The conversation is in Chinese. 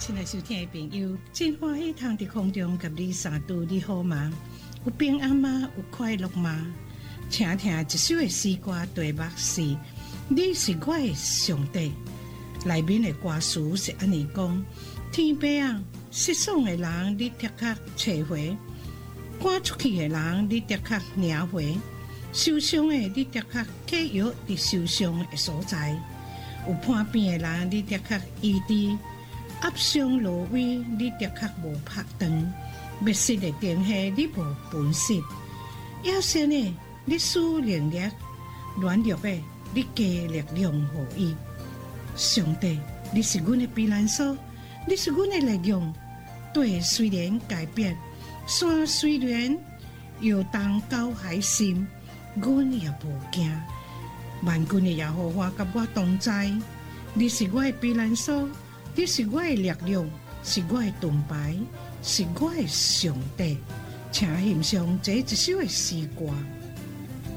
亲爱收听的朋友，真欢喜通伫空中甲你相拄，你好吗？有平安吗？有快乐吗？请听一首的诗歌，题目是《你是我的上帝》。内面的歌词是安尼讲：天边啊，失丧的人，你的确找回；赶出去的人，你的确领回；受伤的，你的确解药伫受伤的所在；有叛变的人，你的确医治。压伤芦苇，你的确无拍断；灭失的电下，你无分失；野生的，你使能力；软弱的，你加力量予伊。上帝，你是阮的避难所，你是阮的力量。地虽然改变，山虽然摇动到海心，阮也无惊。万军的耶和华甲我同在，你是我的避难所。你是我的力量，是我的盾牌，是我的上帝。请欣赏这一首的诗歌。